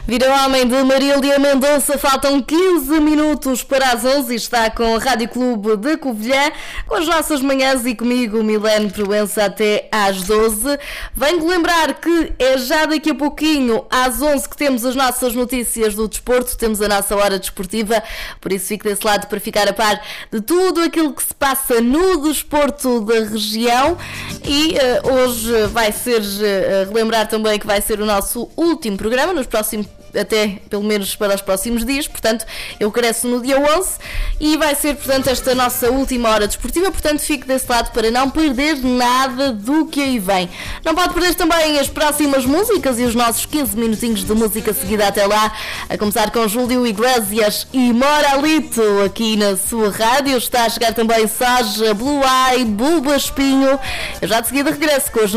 Vira Homem de Marília Mendonça, faltam 15 minutos para as 11 e está com a Rádio Clube de Covilhã, com as nossas manhãs e comigo, Milene Proença, até às 12. Venho lembrar que é já daqui a pouquinho, às 11, que temos as nossas notícias do desporto, temos a nossa hora desportiva, por isso fique desse lado para ficar a par de tudo aquilo que se passa no desporto da região. E hoje vai ser, relembrar também que vai ser o nosso último programa, nos próximos, até pelo menos para os próximos dias, portanto eu cresço no dia 11 e vai ser, portanto, esta nossa última hora desportiva, portanto fique desse lado para não perder nada do que aí vem. Não pode perder também as próximas músicas e os nossos 15 minutinhos de música seguida até lá, a começar com Júlio Iglesias e Moralito aqui na sua rádio. Está a chegar também Saja, Blue Eye, Bulba Espinho. Eu já de seguida regresso com as